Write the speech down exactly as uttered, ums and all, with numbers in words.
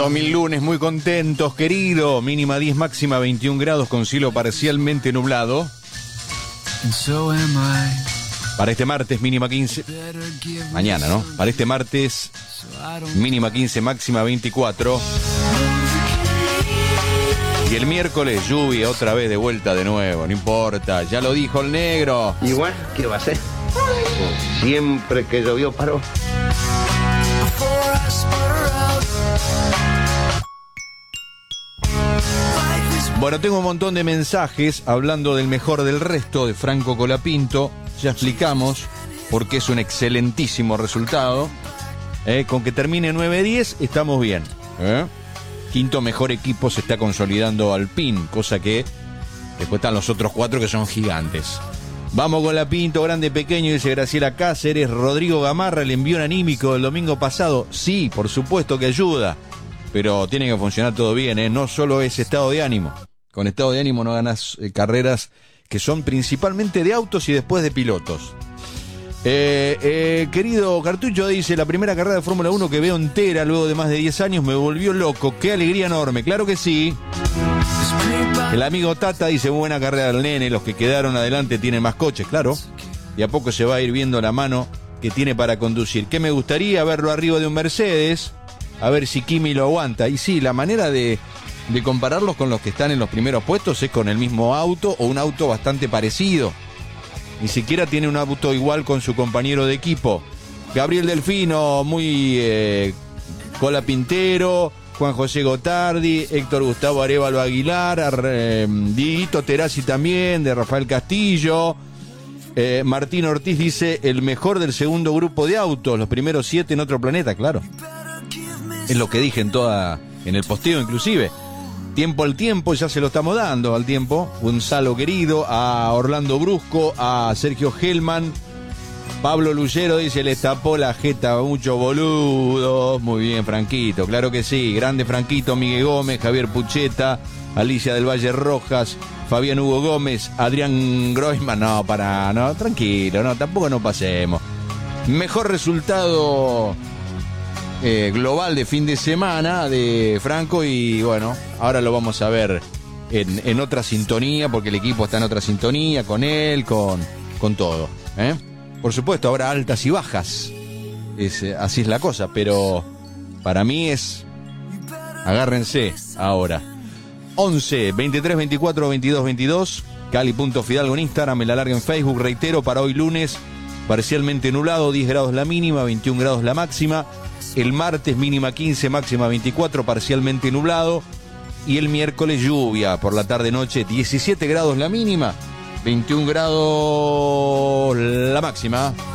dos mil lunes, muy contentos, querido. Mínima diez, máxima veintiún grados con cielo parcialmente nublado. Para este martes, mínima quince. Mañana, ¿no? Para este martes, mínima quince, máxima veinticuatro. Y el miércoles, lluvia otra vez de vuelta de nuevo. No importa, ya lo dijo el negro. Igual, ¿qué va a ser? Siempre que llovió paró. Bueno, tengo un montón de mensajes hablando del mejor del resto de Franco Colapinto. Ya explicamos por qué es un excelentísimo resultado. Eh, con que termine nueve diez estamos bien. ¿eh? Quinto mejor equipo se está consolidando Alpine, cosa que después están los otros cuatro que son gigantes. Vamos con Lapinto, grande, pequeño, dice Graciela Cáceres. Rodrigo Gamarra, el envío anímico del domingo pasado. Sí, por supuesto que ayuda, pero tiene que funcionar todo bien, ¿eh? No solo es estado de ánimo. Con estado de ánimo no ganas eh, carreras que son principalmente de autos y después de pilotos. Eh, eh, querido Cartucho dice, la primera carrera de Fórmula uno que veo entera luego de más de diez años me volvió loco. Qué alegría enorme, claro que sí. El amigo Tata dice, muy buena carrera del nene, los que quedaron adelante tienen más coches, claro. Y a poco se va a ir viendo la mano que tiene para conducir. ¿Qué me gustaría verlo arriba de un Mercedes? A ver si Kimi lo aguanta. Y sí, la manera de, de compararlos con los que están en los primeros puestos es con el mismo auto o un auto bastante parecido. Ni siquiera tiene un auto igual con su compañero de equipo. Gabriel Delfino, muy eh, colapintero. Juan José Gotardi, Héctor Gustavo Arévalo Aguilar, eh, Dieguito Terazzi también, de Rafael Castillo. Eh, Martín Ortiz dice, el mejor del segundo grupo de autos, los primeros siete en otro planeta, claro. Es lo que dije en toda, en el posteo inclusive. Tiempo al tiempo, ya se lo estamos dando al tiempo. Gonzalo querido, a Orlando Brusco, a Sergio Hellman. Pablo Luyero dice, les tapó la jeta mucho boludos. Muy bien, Franquito, claro que sí. Grande Franquito, Miguel Gómez, Javier Pucheta, Alicia del Valle Rojas, Fabián Hugo Gómez, Adrián Groisman. No, para, no, tranquilo, no, tampoco nos pasemos. Mejor resultado eh, global de fin de semana de Franco y bueno, ahora lo vamos a ver en, en otra sintonía, porque el equipo está en otra sintonía, con él, con, con todo, ¿eh? Por supuesto, habrá altas y bajas. Es, así es la cosa, pero para mí es... Agárrense ahora. once, veintitrés, veinticuatro, veintidós, veintidós. Cali.fidalgo en Instagram, me la larga en Facebook. Reitero, para hoy lunes, parcialmente nublado, diez grados la mínima, veintiún grados la máxima. El martes, mínima quince, máxima veinticuatro, parcialmente nublado. Y el miércoles, lluvia por la tarde-noche, diecisiete grados la mínima. veintiún grados la máxima.